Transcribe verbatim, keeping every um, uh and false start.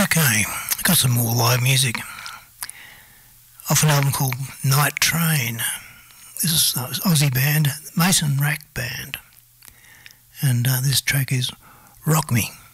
Okay, I've got some more live music off an album called Night Train. This is an Aussie band, Mason Rack Band, and uh, this track is Rock Me.